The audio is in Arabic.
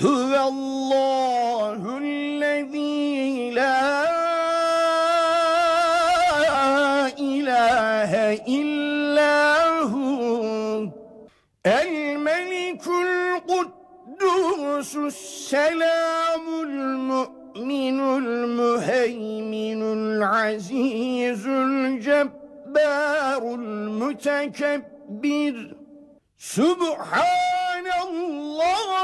هو الله الذي لا إله إلا هو الملك القدوس السلام المؤمن المهيمن العزيز الجبار المتكبر سبحان الله